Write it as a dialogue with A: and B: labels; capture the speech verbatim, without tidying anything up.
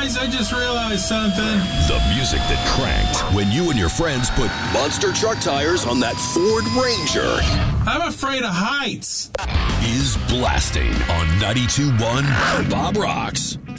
A: guys, I just realized something.
B: The music that cranked when you and your friends put monster truck tires on that Ford Ranger.
A: I'm afraid of heights.
B: Is blasting on ninety-two point one Bob Rocks.